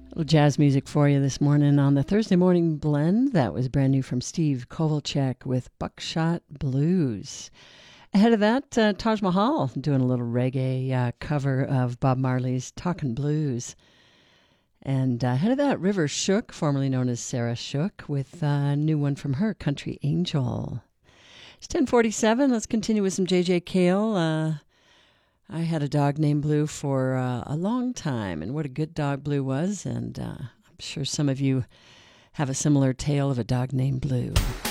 Little jazz music for you this morning on the Thursday Morning Blend. That was brand new from Steve Kovalchek with Buckshot Blues. Ahead of that, Taj Mahal doing a little reggae cover of Bob Marley's Talkin' Blues. And ahead of that, River Shook, formerly known as Sarah Shook, with a new one from her, Country Angel. It's 10:47. Let's continue with some J.J. Cale. I had a dog named Blue for a long time, and what a good dog Blue was. And I'm sure some of you have a similar tale of a dog named Blue.